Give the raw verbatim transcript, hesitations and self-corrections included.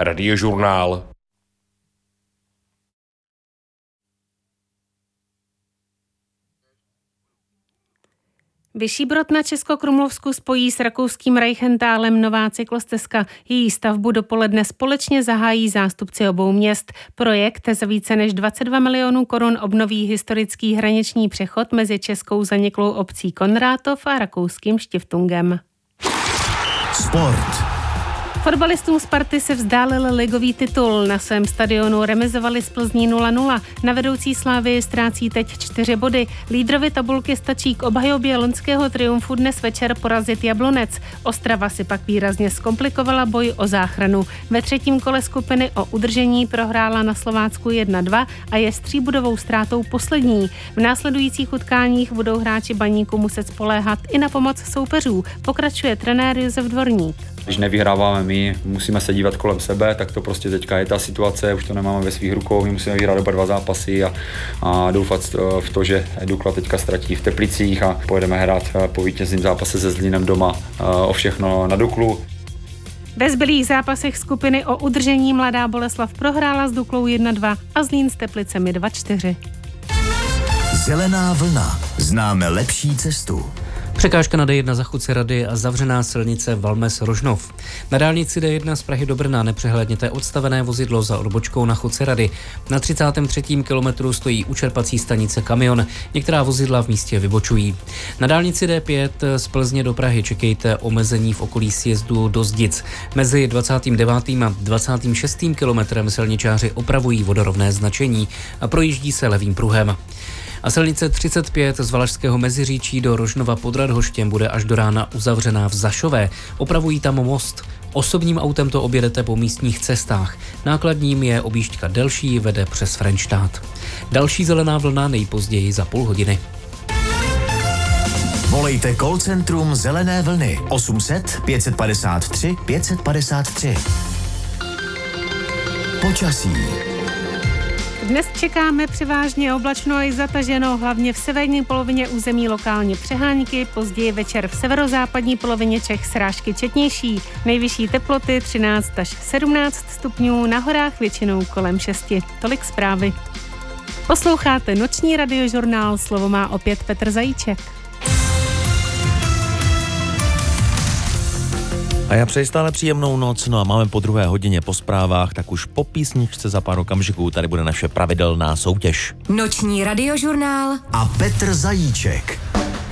Radiožurnál. Vyšší Brod na Českokrumlovsku spojí s rakouským Reichentalem nová cyklostezka. Její stavbu dopoledne společně zahájí zástupci obou měst. Projekt za více než dvacet dva milionů korun obnoví historický hraniční přechod mezi českou zaniklou obcí Konrátov a rakouským Stiftungem. Sport. Fotbalistům Sparty se vzdálil ligový titul. Na svém stadionu remizovali z Plzní nula nula. Na vedoucí Slávii ztrácí teď čtyři body. Lídrovi tabulky stačí k obhajobě loňského triumfu dnes večer porazit Jablonec. Ostrava si pak výrazně zkomplikovala boj o záchranu. Ve třetím kole skupiny o udržení prohrála na Slovácku jedna dva a je s tříbodovou ztrátou poslední. V následujících utkáních budou hráči Baníku muset spoléhat i na pomoc soupeřů. Pokračuje trenér Josef Dvorník. Když nevyhráváme my, musíme se dívat kolem sebe, tak to prostě teďka je ta situace, už to nemáme ve svých rukou, my musíme vyhrát oba dva zápasy a, a doufat v to, že Dukla teďka ztratí v Teplicích a pojedeme hrát po vítězném zápase se Zlínem doma o všechno na Duklu. Ve zbylých zápasech skupiny o udržení Mladá Boleslav prohrála s Duklou jedna dva a Zlín s Teplicemi dva čtyři. Zelená vlna. Známe lepší cestu. Překážka na D jedna za Chucerady a zavřená silnice Valmes-Rožnov. Na dálnici D jedna z Prahy do Brna nepřehledněte odstavené vozidlo za odbočkou na Chucerady. Na třicátém třetím kilometru stojí u čerpací stanice kamion. Některá vozidla v místě vybočují. Na dálnici D pět z Plzně do Prahy čekejte omezení v okolí sjezdu do Zdic. Mezi dvacátým devátým a dvacátým šestým kilometrem silničáři opravují vodorovné značení a projíždí se levým pruhem. A silnice třicet pět z Valašského Meziříčí do Rožnova pod Radhoštěm bude až do rána uzavřená v Zašové. Opravují tam most. Osobním autem to objedete po místních cestách. Nákladním je objížďka delší, vede přes Frenštát. Další zelená vlna nejpozději za půl hodiny. Volejte call centrum Zelené vlny osm set pět padesát tři pět padesát tři. Počasí. Dnes čekáme převážně oblačno i zataženo, hlavně v severní polovině území lokálně přehánky, později večer v severozápadní polovině Čech srážky četnější. Nejvyšší teploty třináct až sedmnáct stupňů, na horách většinou kolem šesti. Tolik zprávy. Posloucháte noční radiožurnál, slovo má opět Petr Zajíček. A já přeji stále příjemnou noc, no a máme po druhé hodině po zprávách, tak už po písničce za pár okamžiků tady bude naše pravidelná soutěž. Noční radiožurnál a Petr Zajíček.